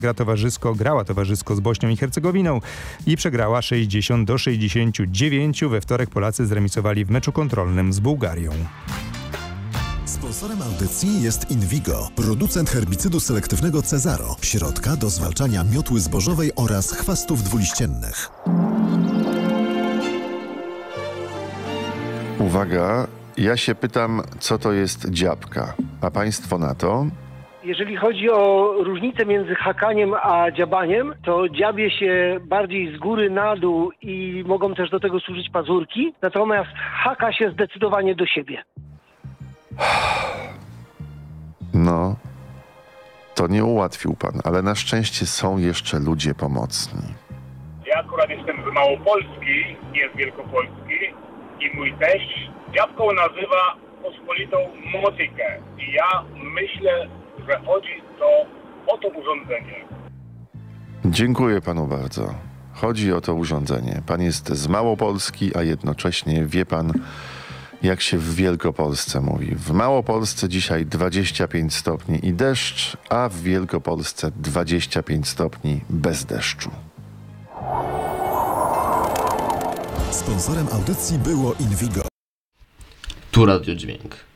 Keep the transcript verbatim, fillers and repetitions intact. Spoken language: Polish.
Gra towarzysko, grała towarzysko z Bośnią i Hercegowiną i przegrała sześćdziesiąt do sześćdziesięciu dziewięciu. We wtorek Polacy zremisowali w meczu kontrolnym z Bułgarią. Sponsorem audycji jest Invigo, producent herbicydu selektywnego Cezaro, środka do zwalczania miotły zbożowej oraz chwastów dwuliściennych. Uwaga, ja się pytam, co to jest dziabka, a państwo na to? Jeżeli chodzi o różnicę między hakaniem a dziabaniem, to dziabie się bardziej z góry na dół i mogą też do tego służyć pazurki, natomiast haka się zdecydowanie do siebie. No, to nie ułatwił pan, ale na szczęście są jeszcze ludzie pomocni. Ja akurat jestem z Małopolski, nie z Wielkopolski i mój teść dziabką nazywa pospolitą motykę. I ja myślę, że chodzi to o to urządzenie. Dziękuję panu bardzo. Chodzi o to urządzenie. Pan jest z Małopolski, a jednocześnie wie pan, jak się w Wielkopolsce mówi. W Małopolsce dzisiaj dwadzieścia pięć stopni i deszcz, a w Wielkopolsce dwadzieścia pięć stopni bez deszczu. Sponsorem audycji było Invigo. Tu Radio Dźwięk.